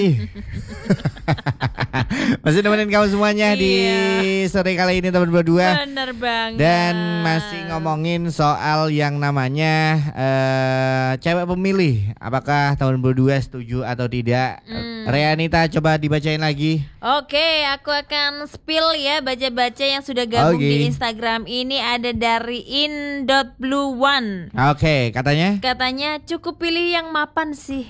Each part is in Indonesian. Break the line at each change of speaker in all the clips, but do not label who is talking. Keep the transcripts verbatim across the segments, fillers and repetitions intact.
Masih nemenin kamu semuanya
Iya.
di sore kali ini teman berdua.
Bener banget.
Dan masih ngomongin soal yang namanya eh, cewek pemilih. Apakah teman berdua setuju atau tidak?
Hmm.
Reanita coba dibacain lagi.
Oke, aku akan spill ya baca-baca yang sudah gabung
Oke.
di Instagram ini. Ada dari in dot blue one.
Oke, katanya.
Katanya cukup pilih yang mapan sih.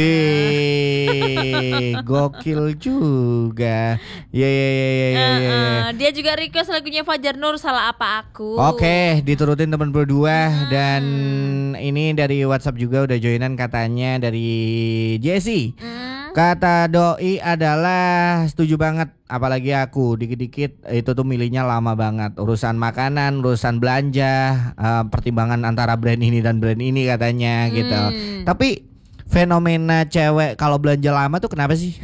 Hei, gokil juga. Ya ya ya ya ya.
Uh,
ya.
uh, dia juga request lagunya Fajar Nur, Salah Apa Aku.
Oke, diturutin teman berdua. Dan ini dari WhatsApp juga udah joinan katanya dari Jessie.
Hmm.
Kata doi adalah setuju banget, apalagi aku dikit-dikit itu tuh milihnya lama banget. Urusan makanan, urusan belanja, eh, pertimbangan antara brand ini dan brand ini katanya gitu.
Hmm.
Tapi fenomena cewek kalau belanja lama tuh kenapa sih?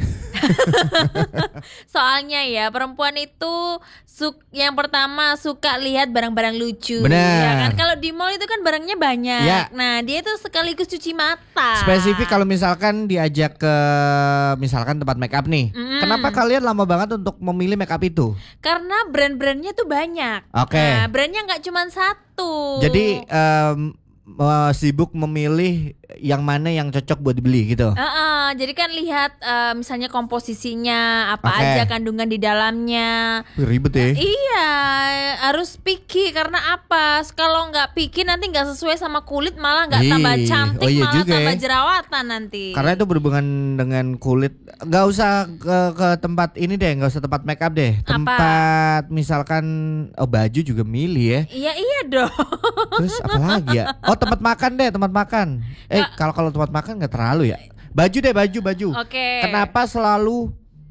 Soalnya ya perempuan itu suk yang pertama suka lihat barang-barang lucu.
Bener.
Ya kan, kalau di mall itu kan barangnya banyak.
Ya.
Nah, dia itu sekaligus cuci mata.
Spesifik kalau misalkan diajak ke misalkan tempat make up nih.
Mm.
Kenapa kalian lama banget untuk memilih make up itu?
Karena brand-brandnya tuh banyak.
Oke.
Nah, brandnya nggak cuma satu.
Jadi em, eh, sibuk memilih yang mana yang cocok buat dibeli gitu.
Uh-uh, jadi kan lihat uh, misalnya komposisinya apa
Oke.
aja kandungan di dalamnya.
Wih, ribet ya.
Iya, harus picky karena apa? Kalau nggak picky nanti nggak sesuai sama kulit, malah nggak
Ih,
tambah cantik,
oh iya
malah
juga
tambah
ya.
jerawatan nanti.
Karena itu berhubungan dengan kulit. Gak usah ke, ke tempat ini deh, gak usah tempat make up deh.
Apa?
Tempat misalkan oh baju juga milih ya.
Iya iya dong.
Terus apa lagi ya? Oh tempat makan deh, tempat makan. Eh
Nggak.
kalau kalau tempat makan nggak terlalu ya. Baju deh, baju baju.
Oke.
Kenapa selalu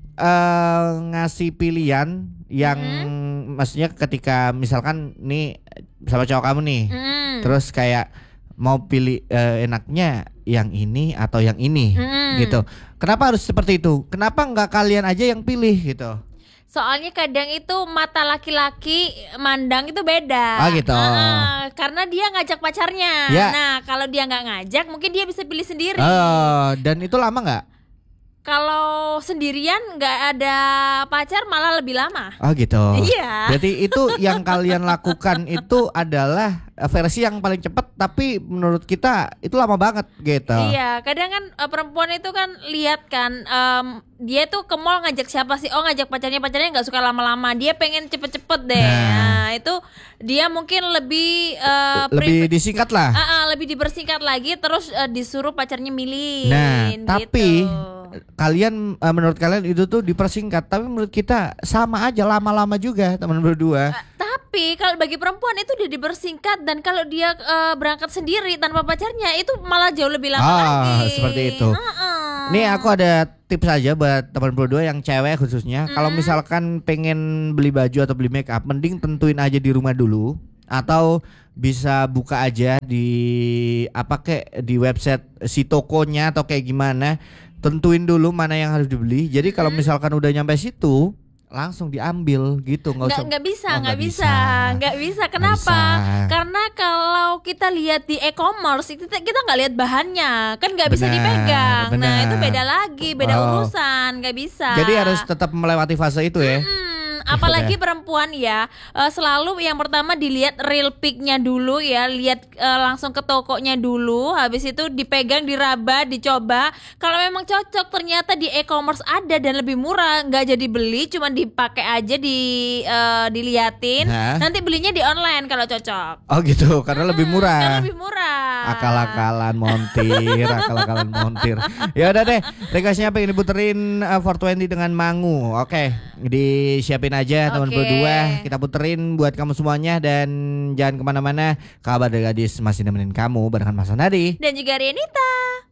eh, ngasih pilihan yang
Mm-hmm.
maksudnya ketika misalkan nih sama cowok kamu nih,
Mm.
terus kayak mau pilih eh, enaknya yang ini atau yang ini
Mm.
gitu. Kenapa harus seperti itu? Kenapa nggak kalian aja yang pilih gitu?
Soalnya kadang itu mata laki-laki mandang itu beda.
Ah, gitu.
Ah, karena dia ngajak pacarnya.
Ya.
Nah, kalau dia nggak ngajak, mungkin dia bisa pilih sendiri.
Oh, dan itu lama nggak?
Kalau sendirian nggak ada pacar malah lebih lama.
Oh gitu.
Iya.
Berarti itu yang kalian lakukan itu adalah eh, versi yang paling cepat, tapi menurut kita itu lama banget gitu.
Iya, kadang kan eh, perempuan itu kan lihat kan em, dia tuh ke mall ngajak siapa sih? Oh, ngajak pacarnya, pacarnya nggak suka lama-lama. Dia pengen cepet-cepet deh.
Nah.
Nah, itu dia mungkin lebih eh,
Lebih
prefer-
disingkat lah.
Ah, ah, lebih dipersingkat lagi, terus eh, disuruh pacarnya milih.
Nah, tapi
gitu.
kalian eh, menurut kalian itu tuh dipersingkat, tapi menurut kita sama aja lama-lama juga teman berdua.
Ah, tapi kalau bagi perempuan itu udah dipersingkat, dan kalau dia eh, berangkat sendiri tanpa pacarnya itu malah jauh lebih lama
Ah,
lagi.
seperti itu.
Heeh.
Nih aku ada tips aja buat teman berdua yang cewek khususnya. Kalau misalkan pengen beli baju atau beli make up, mending tentuin aja di rumah dulu, atau bisa buka aja di apa kek di website si tokonya atau kayak gimana. Tentuin dulu mana yang harus dibeli. Jadi kalau misalkan udah nyampe situ langsung diambil gitu, nggak
Nggak,
usah.
nggak bisa,
Oh,
nggak
nggak
bisa, nggak bisa. Kenapa?
bisa.
Karena kalau kita lihat di e-commerce itu kita nggak lihat bahannya, kan nggak bisa
Benar,
dipegang. Nah
benar.
itu beda lagi, beda
Oh.
urusan, nggak bisa.
Jadi harus tetap melewati fase itu ya.
Hmm, apalagi perempuan ya, eh, selalu yang pertama dilihat real pic-nya dulu ya, lihat eh, langsung ke tokonya dulu, habis itu dipegang, diraba, dicoba. Kalau memang cocok, ternyata di e-commerce ada dan lebih murah, nggak jadi beli, cuma dipakai aja, di eh, diliatin.
Hah?
Nanti belinya di online kalau cocok.
Oh gitu, karena lebih
Karena
murah.
lebih murah.
Akal-akalan montir, akal-akalan montir. Ya udah deh, requestnya pengen diputerin uh, four twenty dengan Mangu. Oke, disiapin aja teman
Oke.
berdua. Kita puterin buat kamu semuanya dan jangan kemana-mana. Kabar dari gadis masih nemenin kamu barengan Mas Nadi.
Dan juga Rianita.